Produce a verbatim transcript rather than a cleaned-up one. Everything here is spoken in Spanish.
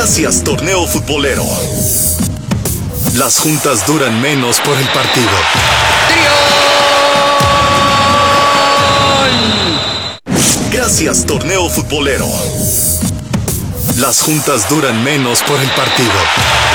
Gracias, torneo futbolero. Las juntas duran menos por el partido. Gracias, torneo futbolero. Las juntas duran menos por el partido.